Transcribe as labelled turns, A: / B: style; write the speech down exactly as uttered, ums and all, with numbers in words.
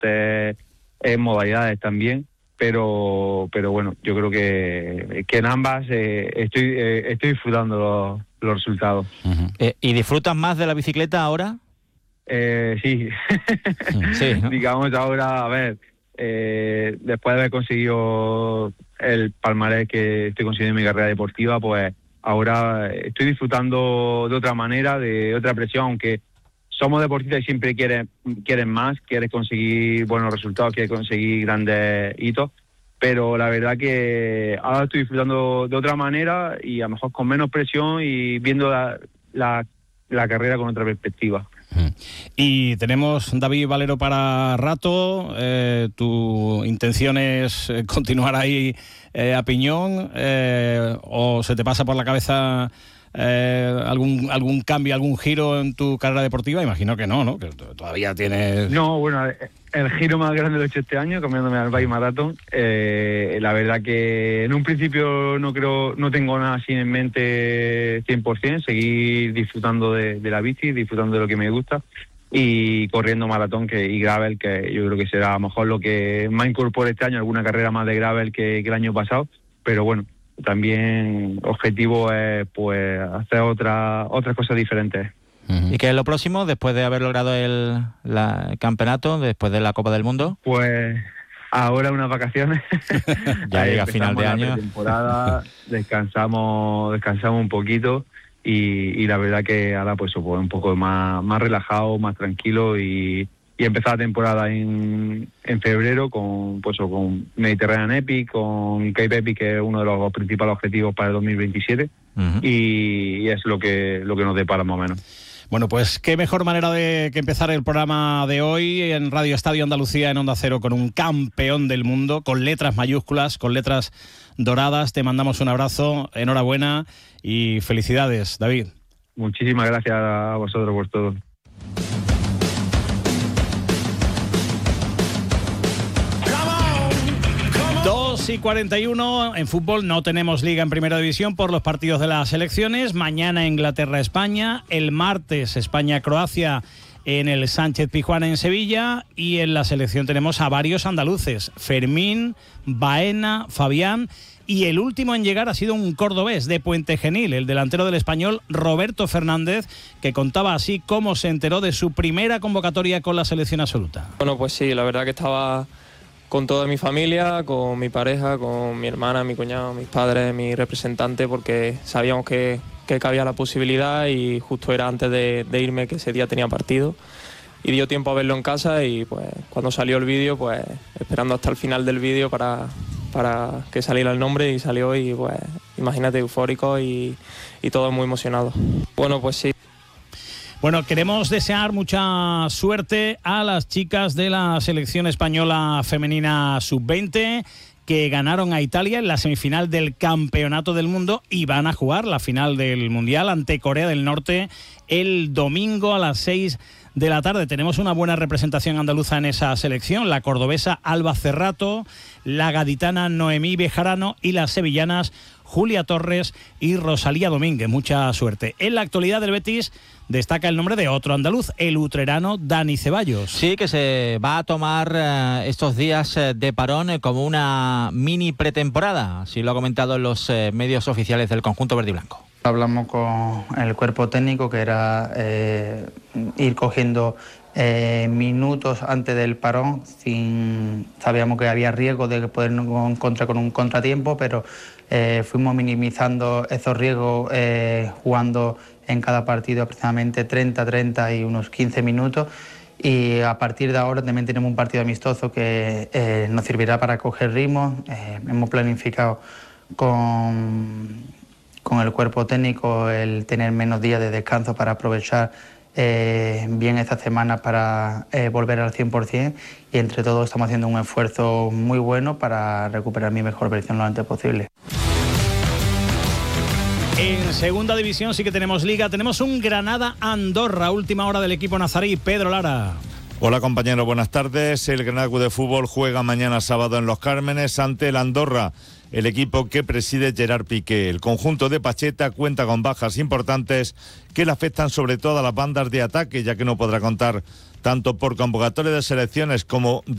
A: diferentes eh, modalidades también, pero pero bueno, yo creo que, que en ambas eh, estoy eh, estoy disfrutando los, los resultados.
B: Uh-huh. Eh, ¿Y disfrutas más de la bicicleta ahora?
A: Eh, sí,
B: sí, ¿no?
A: Digamos ahora, a ver, eh, después de haber conseguido el palmarés que estoy consiguiendo en mi carrera deportiva, pues ahora estoy disfrutando de otra manera, de otra presión, aunque somos deportistas y siempre quieren, quieren más, quieres conseguir buenos resultados, quieres conseguir grandes hitos, pero la verdad que ahora estoy disfrutando de otra manera y a lo mejor con menos presión y viendo la, la, la carrera con otra perspectiva.
C: Y tenemos David Valero para rato. Eh, ¿Tu intención es continuar ahí eh, a piñón eh, o se te pasa por la cabeza eh, algún algún cambio, algún giro en tu carrera deportiva? Imagino que no, ¿no? Que todavía tienes...
A: No, bueno, el giro más grande lo he hecho este año, cambiándome al Bike Marathon. Eh, la verdad que en un principio no creo, no tengo nada así en mente cien por ciento, seguir disfrutando de, de la bici, disfrutando de lo que me gusta y corriendo maratón que, y gravel, que yo creo que será a lo mejor lo que más incorpore este año, alguna carrera más de gravel que, que el año pasado, pero bueno, también objetivo es pues hacer otra, otras cosas diferentes.
B: ¿Y qué es lo próximo después de haber logrado el, la, el campeonato, después de la Copa del Mundo?
A: Pues ahora unas vacaciones.
B: Ya llega final de año.
A: Temporada, descansamos, descansamos un poquito y, y la verdad que ahora pues, pues un poco más, más relajado, más tranquilo y, y empezar la temporada en, en febrero con pues con Mediterranean Epic, con Cape Epic, que es uno de los principales objetivos para el dos mil veintisiete. Uh-huh. y, y es lo que lo que nos depara más o menos.
C: Bueno, pues qué mejor manera de que empezar el programa de hoy en Radio Estadio Andalucía, en Onda Cero, con un campeón del mundo, con letras mayúsculas, con letras doradas. Te mandamos un abrazo, enhorabuena y felicidades, David.
A: Muchísimas gracias a vosotros por todo.
C: dos y cuarenta y uno, en fútbol no tenemos liga en primera división por los partidos de las selecciones. Mañana Inglaterra-España, el martes España-Croacia en el Sánchez Pizjuán en Sevilla, y en la selección tenemos a varios andaluces, Fermín, Baena, Fabián, y el último en llegar ha sido un cordobés de Puente Genil, el delantero del Español Roberto Fernández, que contaba así cómo se enteró de su primera convocatoria con la selección absoluta.
D: Bueno, pues sí, la verdad que estaba con toda mi familia, con mi pareja, con mi hermana, mi cuñado, mis padres, mi representante, porque sabíamos que, que cabía la posibilidad y justo era antes de, de irme, que ese día tenía partido, y dio tiempo a verlo en casa y pues cuando salió el vídeo, pues esperando hasta el final del vídeo para, para que saliera el nombre, y salió, y pues imagínate, eufórico y, y todo muy emocionado. Bueno, pues sí.
C: Bueno, queremos desear mucha suerte a las chicas de la selección española femenina sub veinte, que ganaron a Italia en la semifinal del Campeonato del Mundo y van a jugar la final del Mundial ante Corea del Norte el domingo a las seis de la tarde. Tenemos una buena representación andaluza en esa selección: la cordobesa Alba Cerrato, la gaditana Noemí Bejarano y las sevillanas Julia Torres y Rosalía Domínguez. Mucha suerte. En la actualidad del Betis destaca el nombre de otro andaluz, el utrerano Dani Ceballos.
B: Sí, que se va a tomar eh, estos días eh, de parón eh, como una mini pretemporada, así lo ha comentado en los eh, medios oficiales del conjunto verde y blanco.
E: Hablamos con el cuerpo técnico, que era eh, ir cogiendo eh, minutos antes del parón. Sin, sabíamos que había riesgo de podernos encontrar con un contratiempo, pero eh, fuimos minimizando esos riesgos eh, jugando en cada partido aproximadamente treinta, treinta y unos quince minutos. Y a partir de ahora también tenemos un partido amistoso que eh, nos servirá para coger ritmo. Eh, hemos planificado con... con el cuerpo técnico el tener menos días de descanso para aprovechar eh, bien esta semana para eh, volver al cien por ciento, y entre todos estamos haciendo un esfuerzo muy bueno para recuperar mi mejor versión lo antes posible.
C: En segunda división sí que tenemos liga, tenemos un Granada-Andorra, última hora del equipo nazarí. Pedro Lara.
F: Hola compañeros, buenas tardes. El Granada Club de Fútbol juega mañana sábado en Los Cármenes ante el Andorra, el equipo que preside Gerard Piqué. El conjunto de Pacheta cuenta con bajas importantes que le afectan sobre todo a las bandas de ataque, ya que no podrá contar tanto por convocatoria de selecciones como